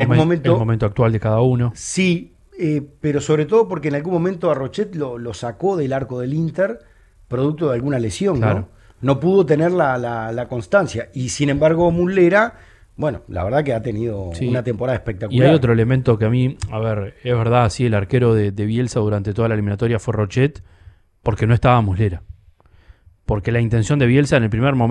algún momento... El momento actual de cada uno. Sí, pero sobre todo porque en algún momento a Rochet lo sacó del arco del Inter, producto de alguna lesión, Claro. ¿no? No pudo tener la constancia. Y sin embargo, Muslera, bueno, la verdad que ha tenido Sí. una temporada Y espectacular. hay otro elemento que a mí, a ver, es verdad, sí, el arquero de Bielsa durante toda la eliminatoria fue Rochet, porque no estaba Muslera. Porque la intención de Bielsa en el primer momento